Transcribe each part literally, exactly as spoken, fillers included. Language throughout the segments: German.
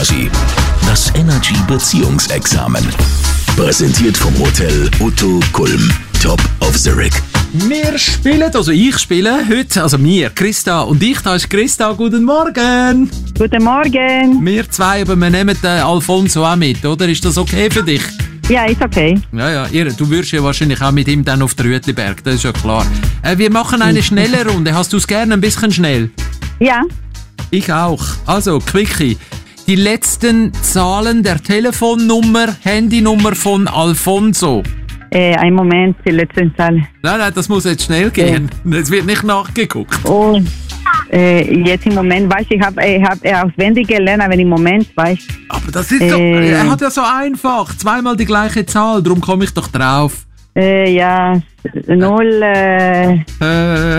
Energy. Das Energy Beziehungsexamen. Präsentiert vom Hotel Otto Kulm. Top of the Rig. Wir spielen, also ich spiele heute, also wir, Christa und ich. Da ist Christa, guten Morgen. Guten Morgen. Wir zwei, aber wir nehmen den Alfonso auch mit, oder? Ist das okay für dich? Ja, ist okay. Ja, ja, ihr, du wirst ja wahrscheinlich auch mit ihm dann auf den Rütliberg, das ist ja klar. Äh, wir machen eine schnelle Runde. Hast du es gerne ein bisschen schnell? Ja. Ich auch. Also, Quickie. Die letzten Zahlen der Telefonnummer, Handynummer von Alfonso. Äh, ein Moment, die letzten Zahlen. Nein, nein, das muss jetzt schnell gehen. Es wird nicht nachgeguckt. Oh, äh, jetzt im Moment weiß ich, habe ich hab, äh, auswendig gelernt, aber im Moment weiß ich. Aber das ist doch, Äh. er hat ja so einfach. Zweimal die gleiche Zahl, darum komme ich doch drauf. Äh, ja, null, äh, Äh, äh,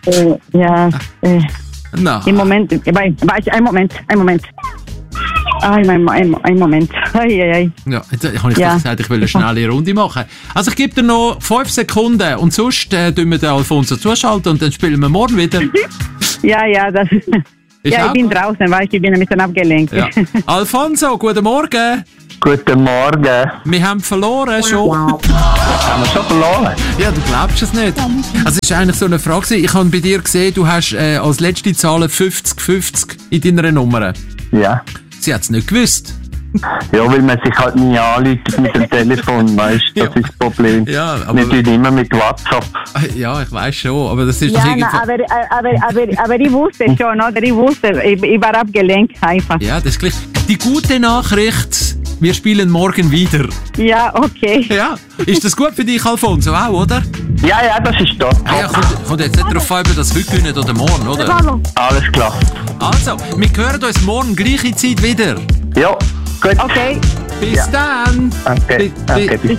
ja, äh, na. im Moment, äh, weiß ich, ein Moment, ein Moment. Ein, ein, ein, ein Moment. Ei, ei, ei. Ja, jetzt habe ich Ja. doch gesagt, ich will eine schnelle Runde machen. Also ich gebe dir noch fünf Sekunden und sonst äh, tun wir den Alfonso zuschalten und dann spielen wir morgen wieder. Ja, ja, das Ist ja, auch ich bin gut. draußen, weißt du, ich bin ein bisschen abgelenkt. Ja. Alfonso, guten Morgen. Guten Morgen. Wir haben verloren schon. Haben wir schon verloren? Ja, du glaubst es nicht. Also es ist eigentlich so eine Frage. Ich habe bei dir gesehen, du hast äh, als letzte Zahl fünfzig fünfzig in deiner Nummer. Ja. Sie hat es nicht gewusst. Ja, weil man sich halt nie anruft mit dem Telefon, weißt du, das Ja. ist das Problem. Ja, aber- Wir tun immer mit WhatsApp. Ja, ich weiß schon, aber das ist doch Ja, irgendwie... na, aber, aber, aber, aber ich wusste schon, oder? Ich wusste, ich, ich war abgelenkt einfach. Ja, das ist gleich. Die gute Nachricht, wir spielen morgen wieder. Ja, okay. Ja, ist das gut für dich, Alfonso, auch, oder? Ja, ja, das ist das. Ah ja, kommt, kommt jetzt nicht darauf an, ob wir das heute gewinnen oder morgen, oder? Alles klar. Also, wir hören uns morgen gleiche Zeit wieder. Ja, gut. Okay. Bis Ja. dann. Danke, Bi- danke, bi- bis